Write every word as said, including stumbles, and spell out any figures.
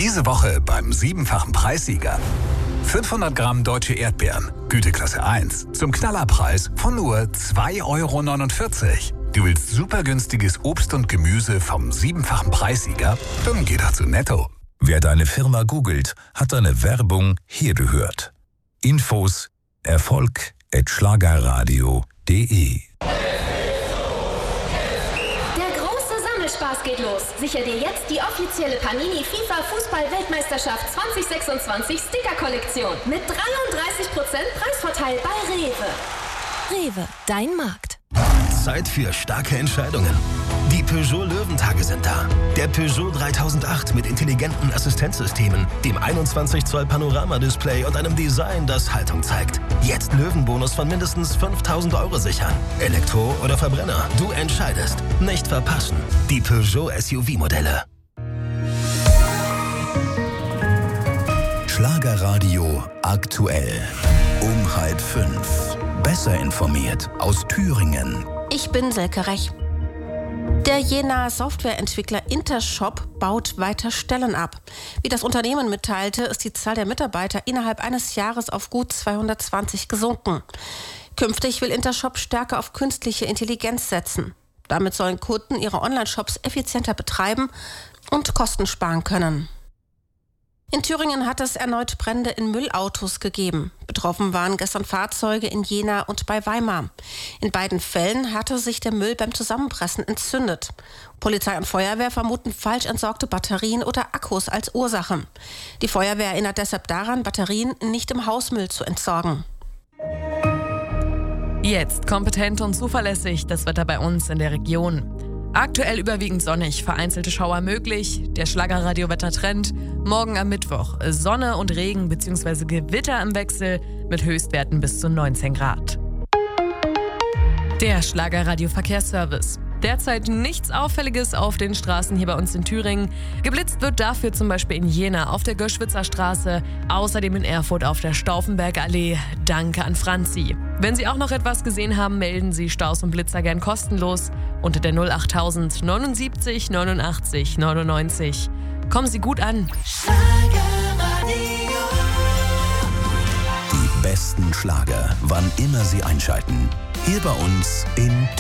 Diese Woche beim siebenfachen Preissieger. fünfhundert Gramm deutsche Erdbeeren, Güteklasse eins, zum Knallerpreis von nur zwei Euro neunundvierzig. Du willst super günstiges Obst und Gemüse vom siebenfachen Preissieger? Dann geh doch zu Netto. Wer deine Firma googelt, hat deine Werbung hier gehört. Infos erfolg at schlagerradio punkt de. Spaß geht los. Sicher dir jetzt die offizielle Panini FIFA Fußball-Weltmeisterschaft zwanzig sechsundzwanzig Sticker-Kollektion mit dreiunddreißig Prozent Preisvorteil bei Rewe. Rewe, dein Markt. Zeit für starke Entscheidungen. Die Peugeot Löwentage sind da. Der Peugeot dreitausendacht mit intelligenten Assistenzsystemen, dem einundzwanzig Zoll Panoramadisplay und einem Design, das Haltung zeigt. Jetzt Löwenbonus von mindestens fünftausend Euro sichern. Elektro oder Verbrenner, du entscheidest. Nicht verpassen. Die Peugeot S U V-Modelle. Schlagerradio aktuell. Um halb fünf. Besser informiert aus Thüringen. Ich bin Silke Rech. Der Jenaer Softwareentwickler Intershop baut weiter Stellen ab. Wie das Unternehmen mitteilte, ist die Zahl der Mitarbeiter innerhalb eines Jahres auf gut zweihundertzwanzig gesunken. Künftig will Intershop stärker auf künstliche Intelligenz setzen. Damit sollen Kunden ihre Online-Shops effizienter betreiben und Kosten sparen können. In Thüringen hat es erneut Brände in Müllautos gegeben. Betroffen waren gestern Fahrzeuge in Jena und bei Weimar. In beiden Fällen hatte sich der Müll beim Zusammenpressen entzündet. Polizei und Feuerwehr vermuten falsch entsorgte Batterien oder Akkus als Ursache. Die Feuerwehr erinnert deshalb daran, Batterien nicht im Hausmüll zu entsorgen. Jetzt kompetent und zuverlässig das Wetter bei uns in der Region. Aktuell überwiegend sonnig, vereinzelte Schauer möglich. Der Schlagerradio-Wettertrend. Morgen am Mittwoch Sonne und Regen bzw. Gewitter im Wechsel mit Höchstwerten bis zu neunzehn Grad. Der Schlagerradio-Verkehrsservice. Derzeit nichts Auffälliges auf den Straßen hier bei uns in Thüringen. Geblitzt wird dafür zum Beispiel in Jena auf der Göschwitzer Straße, außerdem in Erfurt auf der Stauffenbergallee. Danke an Franzi. Wenn Sie auch noch etwas gesehen haben, melden Sie Staus und Blitzer gern kostenlos unter der null achttausend neunundsiebzig neunundachtzig neunundneunzig. Kommen Sie gut an. Die besten Schlager, wann immer Sie einschalten. Hier bei uns in